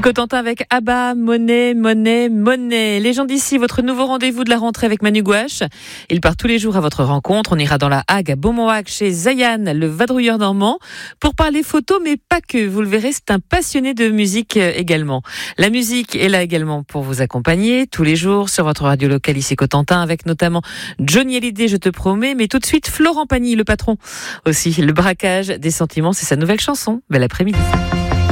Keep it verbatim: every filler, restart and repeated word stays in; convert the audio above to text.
Cotentin avec Abba, Monet, Monet, Monet. Les gens d'ici, votre nouveau rendez-vous de la rentrée avec Manu Gouache. Il part tous les jours à votre rencontre. On ira dans la Hague, à Beaumont-Hague, chez Zayan, le vadrouilleur normand, pour parler photo, mais pas que. Vous le verrez, c'est un passionné de musique également. La musique est là également pour vous accompagner tous les jours sur votre radio locale ici Cotentin, avec notamment Johnny Hallyday, je te promets, mais tout de suite Florent Pagny, le patron aussi. Le braquage des sentiments, c'est sa nouvelle chanson. Bel après-midi.